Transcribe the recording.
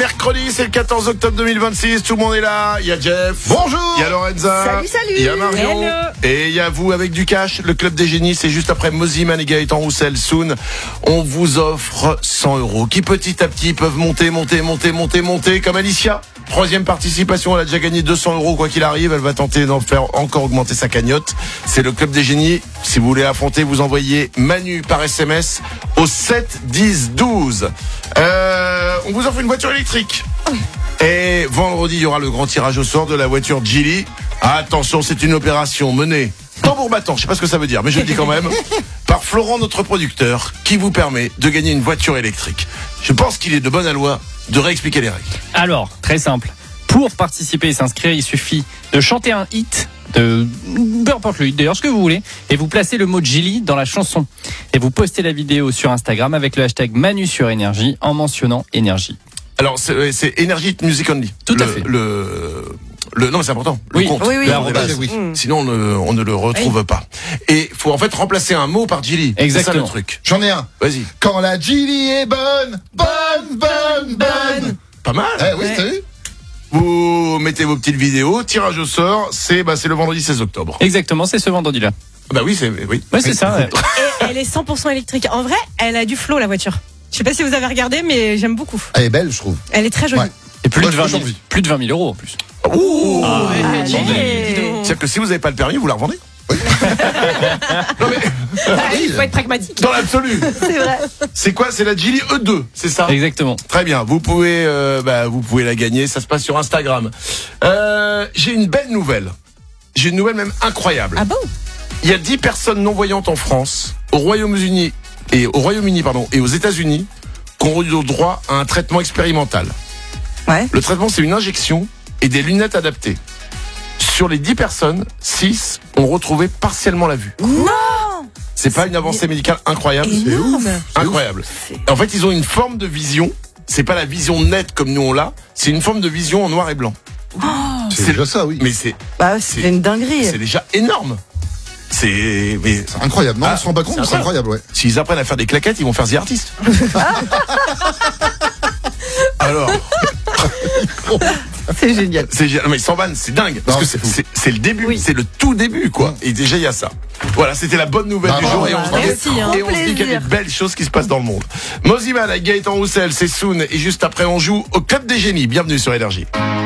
mercredi, c'est le 14 octobre 2026. Tout le monde est là. Il y a Jeff. Bonjour. Il y a Lorenza. Salut. Il y a Marion. Hello. Et il y a vous avec du cash. Le Club des Génies, c'est juste après Moziman et Gaëtan Roussel. Soon, on vous offre 100 € qui petit à petit peuvent monter comme Alicia. Troisième participation, elle a déjà gagné 200 € quoi qu'il arrive. Elle va tenter d'en faire encore augmenter sa cagnotte. C'est le Club des Génies. Si vous voulez affronter, vous envoyez Manu par SMS au 7 10 12. On vous offre une voiture électrique. Et vendredi, il y aura le grand tirage au sort de la voiture Geely. Attention, c'est une opération menée tambour battant, je sais pas ce que ça veut dire, mais je le dis quand même, par Florent, notre producteur, qui vous permet de gagner une voiture électrique. Je pense qu'il est de bonne loi de réexpliquer les règles. Alors, très simple. Pour participer et s'inscrire, il suffit de chanter un hit, peu importe le hit d'ailleurs, ce que vous voulez, et vous placez le mot Geely dans la chanson. Et vous postez la vidéo sur Instagram avec le hashtag Manu sur Énergie en mentionnant Énergie. Alors, c'est Energy Music Only. Tout à fait. Non, mais c'est important. Oui. Le compte. Oui. Oui. Sinon, on ne le retrouve pas. Et faut en fait remplacer un mot par Geely. Exactement. C'est ça le truc. J'en ai un. Vas-y. Quand la Geely est bonne. Pas mal. Oui, t'as vu? Vous mettez vos petites vidéos. Tirage au sort. C'est le vendredi 16 octobre. Exactement, c'est ce vendredi-là. Bah oui, oui. Ouais, c'est ça. Ouais. Et elle est 100% électrique. En vrai, elle a du flow, la voiture. Je sais pas si vous avez regardé, mais j'aime beaucoup. Elle est belle, je trouve. Elle est très jolie. Ouais. Et plus Moi, de j'ai 20 000, envie. plus de 20 000 € en plus. Ouh. Allez. C'est-à-dire que si vous n'avez pas le permis, vous la revendez. Non mais Il faut être pragmatique. dans l'absolu. C'est vrai. C'est quoi? C'est la Geely E2, c'est ça? Exactement. Très bien. Vous pouvez la gagner. Ça se passe sur Instagram. J'ai une belle nouvelle. J'ai une nouvelle même incroyable. Ah bon? Il y a 10 personnes non-voyantes en France, au Royaume-Uni et aux États-Unis qui ont eu droit à un traitement expérimental. Ouais. Le traitement, c'est une injection et des lunettes adaptées. Sur les 10 personnes, 6 ont retrouvé partiellement la vue. Non! C'est pas une avancée médicale incroyable? Énorme. Incroyable. En fait, ils ont une forme de vision. C'est pas la vision nette comme nous on l'a. C'est une forme de vision en noir et blanc. C'est déjà ça, oui. Mais c'est une dinguerie. c'est déjà énorme. C'est Incroyable. Non, on se rend pas compte, mais c'est incroyable, ouais. s'ils apprennent à faire des claquettes, ils vont faire The Artist. Alors, C'est génial. non, mais sans vanne, c'est dingue. Parce Non, que c'est fou. c'est le début, Oui. c'est le tout début, quoi. Et déjà, il y a ça. Voilà, c'était la bonne nouvelle du jour. Et on se dit, merci, hein. et on se dit qu'il y a des belles choses qui se passent dans le monde. Moziman avec Gaëtan Roussel, c'est Soon. Et juste après, on joue au Club des Génies. Bienvenue sur Énergie.